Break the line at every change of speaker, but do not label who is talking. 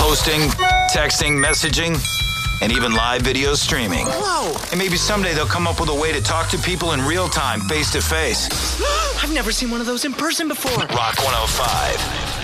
posting, texting, messaging, and even live video streaming.
Whoa!
And maybe someday they'll come up with a way to talk to people in real time, face to face.
I've never seen one of those in person before.
Rock 105.